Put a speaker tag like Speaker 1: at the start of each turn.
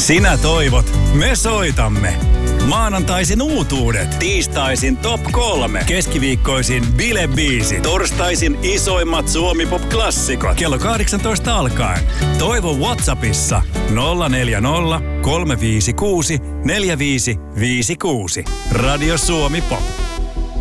Speaker 1: Sinä toivot, me soitamme. Maanantaisin uutuudet, tiistaisin top 3, keskiviikkoisin bilebiisi, torstaisin isoimmat Suomi-pop-klassikot. Kello 18 alkaen. Toivo WhatsAppissa 040 356 4556. Radio Suomi Pop.